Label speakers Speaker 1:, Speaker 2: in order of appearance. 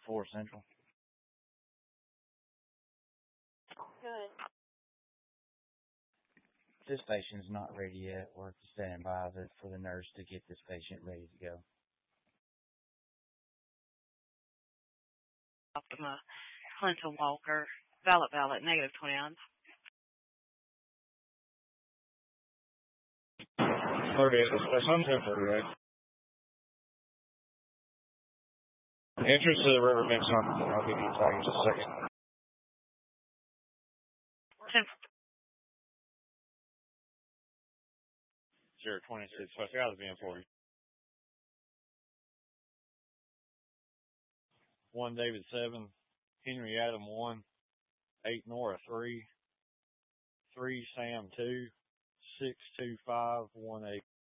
Speaker 1: 4 Central.
Speaker 2: Good.
Speaker 1: This patient's not ready yet. We're standing by for the nurse to get this patient ready to go.
Speaker 2: Optima, Clinton Walker, ballot, negative 20 ounce.
Speaker 3: Okay, that's untemporary, right? Entrance to the river mix on. I'll give you a call in just a second. Sure, 26. I got the van for you. 1 David 7, Henry Adam 1, 8 Nora 3, 3 Sam 2, 62518.